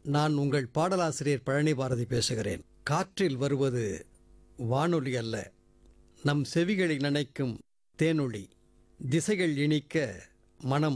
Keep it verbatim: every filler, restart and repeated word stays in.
நான் உங்கள் பாடலாசிரியர் பழனி பாரதி பேசுகிறேன். காற்றில் வருவது வானொலி அல்ல, நம் செவிகளை நனைக்கும் தேனொளி. திசைகள் இனிக்க, மனம்